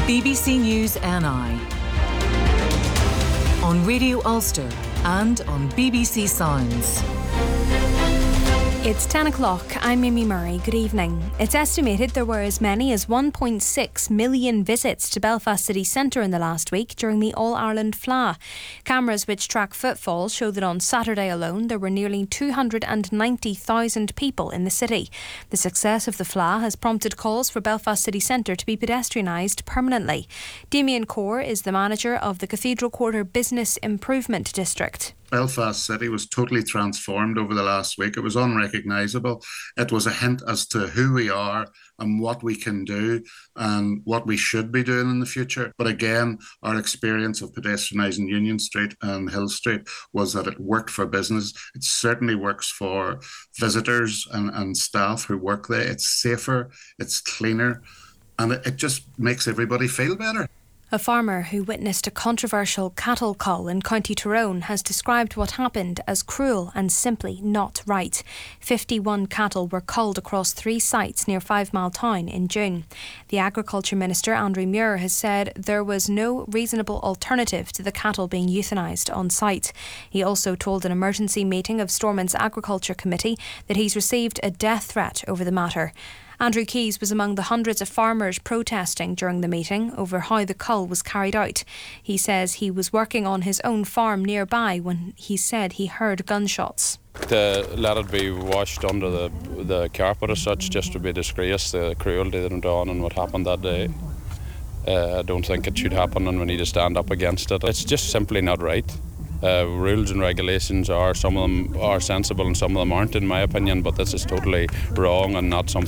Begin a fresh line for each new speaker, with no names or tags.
BBC News NI on Radio Ulster and on BBC Sounds.
It's 10 o'clock. I'm Amy Murray. Good evening. It's estimated there were as many as 1.6 million visits to Belfast city centre in the last week during the All-Ireland Fleadh. Cameras which track footfall show that on Saturday alone there were nearly 290,000 people in the city. The success of the Fleadh has prompted calls for Belfast city centre to be pedestrianised permanently. Damien Core is the manager of the Cathedral Quarter Business Improvement District.
Belfast City was totally transformed over the last week. It was unrecognisable. It was a hint as to who we are and what we can do and what we should be doing in the future. But again, our experience of pedestrianising Union Street and Hill Street was that it worked for business. It certainly works for visitors and staff who work there. It's safer, it's cleaner, and it just makes everybody feel better.
A farmer who witnessed a controversial cattle cull in County Tyrone has described what happened as cruel and simply not right. 51 cattle were culled across 3 sites near 5 Mile Town in June. The Agriculture Minister, Andrew Muir, has said there was no reasonable alternative to the cattle being euthanised on site. He also told an emergency meeting of Stormont's Agriculture Committee that he's received a death threat over the matter. Andrew Keys was among the hundreds of farmers protesting during the meeting over how the cull was carried out. He says he was working on his own farm nearby when he said he heard gunshots.
To let it be washed under the carpet as such just would be disgrace, the cruelty that went on and what happened that day. I don't think it should happen and we need to stand up against it. It's just simply not right. Rules and regulations some of them are sensible and some of them aren't in my opinion, but this is totally wrong and not something